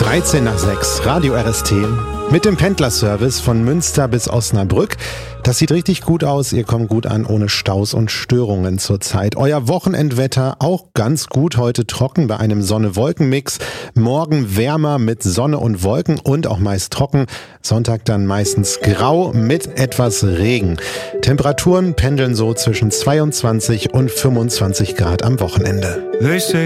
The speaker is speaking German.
13 nach 6, Radio RST. Mit dem Pendlerservice von Münster bis Osnabrück. Das sieht richtig gut aus. Ihr kommt gut an, ohne Staus und Störungen zurzeit. Euer Wochenendwetter auch ganz gut. Heute trocken bei einem Sonne-Wolken-Mix. Morgen wärmer mit Sonne und Wolken und auch meist trocken. Sonntag dann meistens grau mit etwas Regen. Temperaturen pendeln so zwischen 22 und 25 Grad am Wochenende.